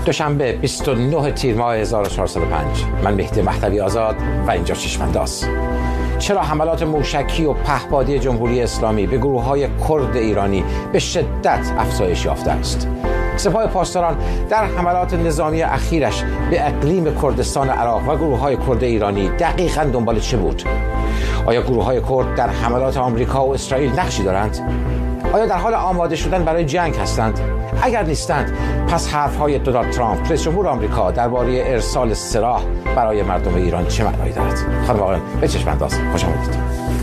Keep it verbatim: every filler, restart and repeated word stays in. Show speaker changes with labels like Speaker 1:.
Speaker 1: دوشنبه بیست و نه تیر ماه هزار و چهارصد و پنج. من مهدی مهدوی آزاد و اینجا چشم‌انداز. چرا حملات موشکی و پهپادی جمهوری اسلامی به گروه‌های کرد ایرانی به شدت افزایش یافته است؟ سپاه پاسداران در حملات نظامی اخیرش به اقلیم کردستان عراق و گروه‌های کرد ایرانی دقیقاً دنبال چه بود؟ آیا گروه‌های کرد در حملات آمریکا و اسرائیل نقشی دارند؟ آیا در حال آماده شدن برای جنگ هستند؟ اگر نیستند، پس حرف‌های دونالد ترامپ رئیس جمهور آمریکا درباره ارسال سلاح برای مردم ایران چه معنایی دارد؟ خانم آقایان، به چشم انداز خوش آمدید.